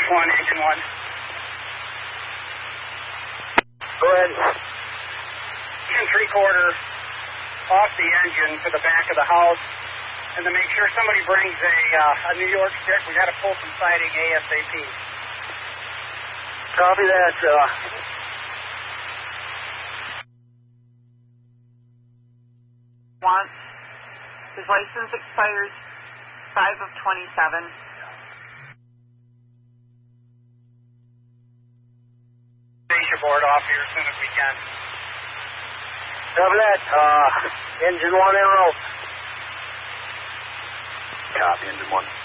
one, engine one. Go ahead. And 3/4 off the engine to the back of the house, and to make sure somebody brings a New York stick. We got to pull some siding ASAP. Copy that. His license expires 5/27. Station board off here as soon as we can. Copy that. Engine one en route. Copy, engine one.